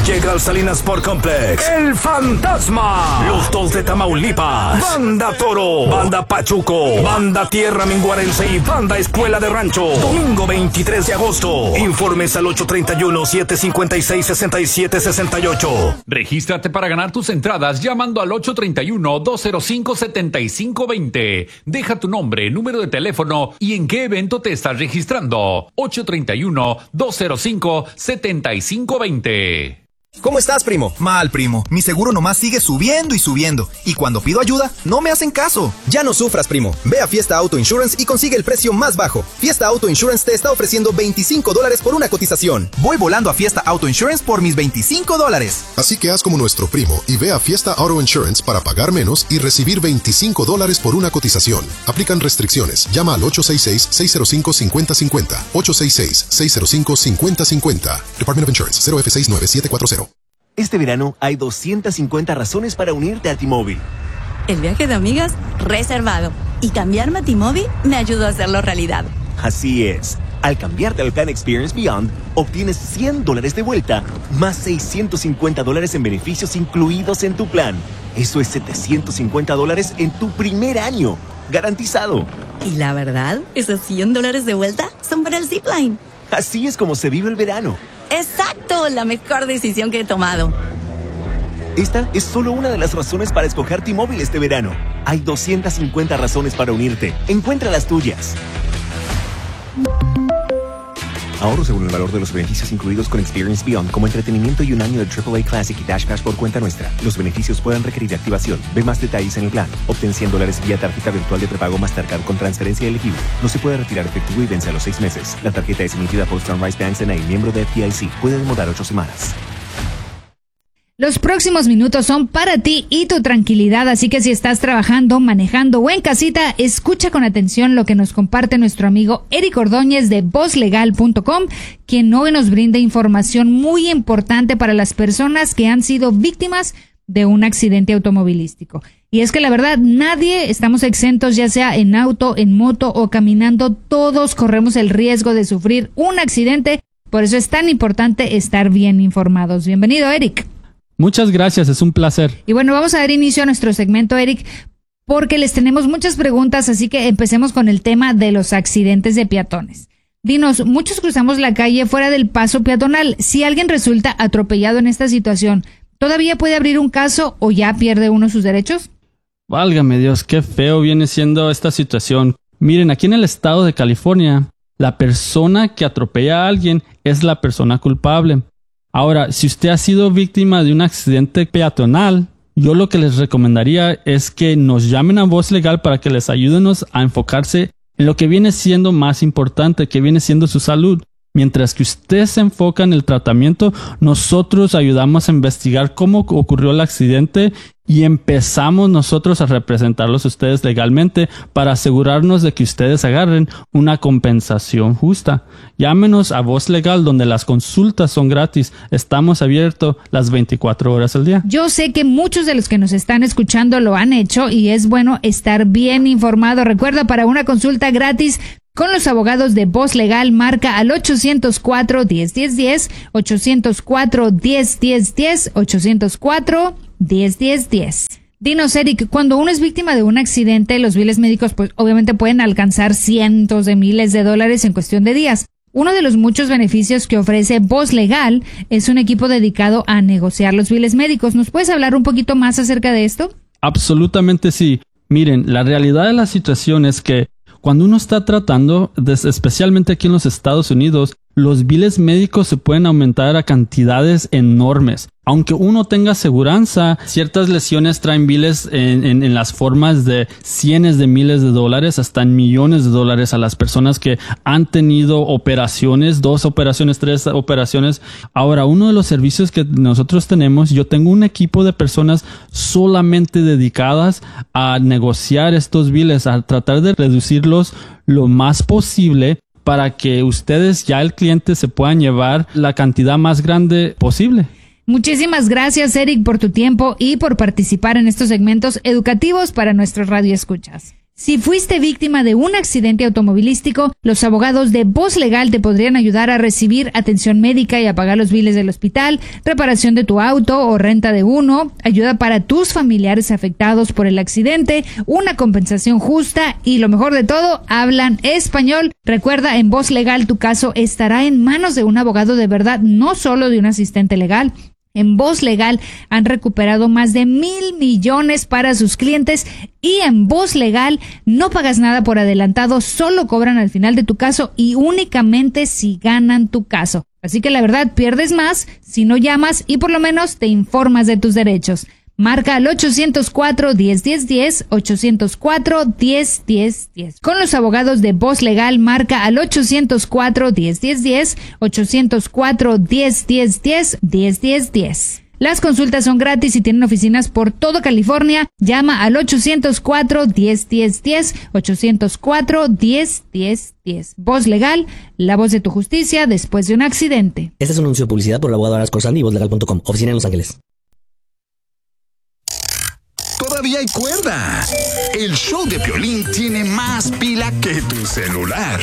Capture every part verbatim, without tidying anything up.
Llega al Salinas Sport Complex El Fantasma, Los Dos de Tamaulipas, Banda Toro, Banda Pachuco, Banda Tierra Minguarense y Banda Escuela de Rancho. Domingo veintitrés de agosto. Informes al ocho treinta y uno, siete cincuenta y seis, sesenta y siete sesenta y ocho. Regístrate para ganar tus entradas llamando al ocho treinta y uno, dos cero cinco, setenta y cinco veinte. Deja tu nombre, número de teléfono y en qué evento te estás registrando. ocho treinta y uno, dos cero cinco, setenta y cinco veinte. ¿Cómo estás, primo? Mal, primo. Mi seguro nomás sigue subiendo y subiendo. Y cuando pido ayuda, no me hacen caso. Ya no sufras, primo. Ve a Fiesta Auto Insurance y consigue el precio más bajo. Fiesta Auto Insurance te está ofreciendo veinticinco dólares por una cotización. Voy volando a Fiesta Auto Insurance por mis veinticinco dólares. Así que haz como nuestro primo y ve a Fiesta Auto Insurance para pagar menos y recibir veinticinco dólares por una cotización. Aplican restricciones. Llama al ocho seis seis, seis cero cinco, cinco cero cinco cero. ocho seis seis, seis cero cinco, cinco cero cinco cero. Department of Insurance, cero F seis nueve siete cuatro cero. Este verano hay doscientas cincuenta razones para unirte a T-Mobile. El viaje de amigas, reservado. Y cambiarme a T-Mobile me ayudó a hacerlo realidad. Así es. Al cambiarte al plan Experience Beyond, obtienes cien dólares de vuelta, más seiscientos cincuenta dólares en beneficios incluidos en tu plan. Eso es setecientos cincuenta dólares en tu primer año. Garantizado. Y la verdad, esos cien dólares de vuelta son para el Zipline. Así es como se vive el verano. ¡Exacto! La mejor decisión que he tomado. Esta es solo una de las razones para escoger T-Mobile este verano. Hay doscientas cincuenta razones para unirte. Encuentra las tuyas. Ahorro según el valor de los beneficios incluidos con Experience Beyond, como entretenimiento y un año de triple A Classic y Dash Pass por cuenta nuestra. Los beneficios pueden requerir activación. Ve más detalles en el plan. Obtén cien dólares vía tarjeta virtual de prepago Mastercard con transferencia elegible. No se puede retirar efectivo y vence a los seis meses. La tarjeta es emitida por Sunrise Bank N A, miembro de F D I C. Puede demorar ocho semanas. Los próximos minutos son para ti y tu tranquilidad, así que si estás trabajando, manejando o en casita, escucha con atención lo que nos comparte nuestro amigo Eric Ordóñez de voz legal punto com, quien hoy nos brinda información muy importante para las personas que han sido víctimas de un accidente automovilístico. Y es que la verdad, nadie estamos exentos, ya sea en auto, en moto o caminando, todos corremos el riesgo de sufrir un accidente, por eso es tan importante estar bien informados. Bienvenido, Eric. Muchas gracias, es un placer. Y bueno, vamos a dar inicio a nuestro segmento, Eric, porque les tenemos muchas preguntas, así que empecemos con el tema de los accidentes de peatones. Dinos, muchos cruzamos la calle fuera del paso peatonal. Si alguien resulta atropellado en esta situación, ¿todavía puede abrir un caso o ya pierde uno sus derechos? Válgame Dios, qué feo viene siendo esta situación. Miren, aquí en el estado de California, la persona que atropella a alguien es la persona culpable. Ahora, si usted ha sido víctima de un accidente peatonal, yo lo que les recomendaría es que nos llamen a Voz Legal para que les ayúdenos a enfocarse en lo que viene siendo más importante, que viene siendo su salud. Mientras que usted se enfoca en el tratamiento, nosotros ayudamos a investigar cómo ocurrió el accidente y empezamos nosotros a representarlos a ustedes legalmente para asegurarnos de que ustedes agarren una compensación justa. Llámenos a Voz Legal, donde las consultas son gratis. Estamos abiertos las veinticuatro horas al día. Yo sé que muchos de los que nos están escuchando lo han hecho y es bueno estar bien informado. Recuerda, para una consulta gratis con los abogados de Voz Legal, marca al ochocientos cuatro, diez, diez, diez, ochocientos cuatro, diez, diez, diez, ochocientos cuatro, diez, diez, diez. Dinos, Eric, cuando uno es víctima de un accidente, los biles médicos pues obviamente pueden alcanzar cientos de miles de dólares en cuestión de días. Uno de los muchos beneficios que ofrece Voz Legal es un equipo dedicado a negociar los biles médicos. ¿Nos puedes hablar un poquito más acerca de esto? Absolutamente sí. Miren, la realidad de la situación es que cuando uno está tratando, especialmente aquí en los Estados Unidos, los biles médicos se pueden aumentar a cantidades enormes. Aunque uno tenga aseguranza, ciertas lesiones traen biles en, en, en las formas de cientos de miles de dólares, hasta en millones de dólares a las personas que han tenido operaciones, dos operaciones, tres operaciones. Ahora, uno de los servicios que nosotros tenemos, yo tengo un equipo de personas solamente dedicadas a negociar estos biles, a tratar de reducirlos lo más posible, para que ustedes, ya el cliente, se puedan llevar la cantidad más grande posible. Muchísimas gracias, Eric, por tu tiempo y por participar en estos segmentos educativos para nuestros radioescuchas. Si fuiste víctima de un accidente automovilístico, los abogados de Voz Legal te podrían ayudar a recibir atención médica y a pagar los biles del hospital, reparación de tu auto o renta de uno, ayuda para tus familiares afectados por el accidente, una compensación justa y lo mejor de todo, hablan español. Recuerda, en Voz Legal tu caso estará en manos de un abogado de verdad, no solo de un asistente legal. En Voz Legal han recuperado más de mil millones para sus clientes y en Voz Legal no pagas nada por adelantado, solo cobran al final de tu caso y únicamente si ganan tu caso. Así que la verdad pierdes más si no llamas y por lo menos te informas de tus derechos. Marca al ochocientos cuatro, diez, diez, diez, ochocientos cuatro, diez, diez, diez. Con los abogados de Voz Legal, marca al ochocientos cuatro, diez, diez, diez, ochocientos cuatro, diez, diez, diez, diez, diez, diez. Las consultas son gratis y tienen oficinas por todo California. Llama al ochocientos cuatro, diez, diez, diez, ochocientos cuatro, diez, diez, diez. Voz Legal, la voz de tu justicia después de un accidente. Este es un anuncio de publicidad por el abogado Aras Corsandi y voz legal punto com, oficina en Los Ángeles. Todavía hay cuerda. El show de Piolín tiene más pila que tu celular.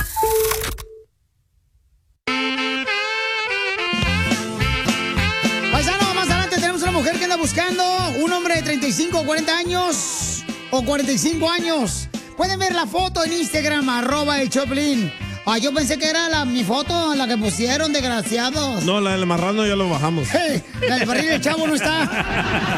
Paisano, más adelante tenemos una mujer que anda buscando un hombre de treinta y cinco o cuarenta años o cuarenta y cinco años. Pueden ver la foto en Instagram, arroba el Choplin. Ah, yo pensé que era la, mi foto, la que pusieron, desgraciados. No, la del marrano ya lo bajamos. Hey, la del barril del chavo no está.